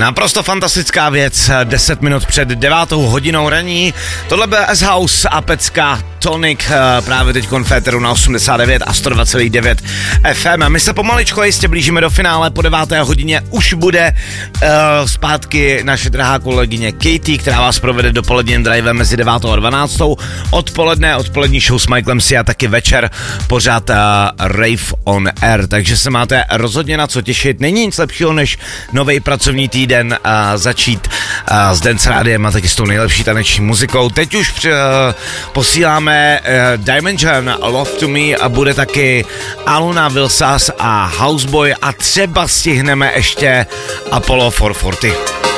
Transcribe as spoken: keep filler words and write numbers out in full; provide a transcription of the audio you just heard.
Naprosto fantastická věc, deset minut před devátou hodinou raní. Tohle byl S-House a pecka Tonic právě teď konféteru na osmdesát devět a sto dva celá devět F M. My se pomaličko jistě blížíme do finále, po deváté hodině už bude uh, zpátky naše drahá kolegyně Katie, která vás provede dopoledním drivem mezi devátou a dvanáctou. Odpoledne, odpolední show s Michaelem si a taky večer pořád uh, Rave on Air, takže se máte rozhodně na co těšit. Není nic lepšího, než nový pracovní týden uh, začít uh, s Dance Rádiem a taky s tou nejlepší taneční muzikou. Teď už uh, posíláme uh, Dimension Love to Me a bude taky Aluna Vilsas a Houseboy a třeba stihneme ještě Apollo čtyři sta čtyřicet.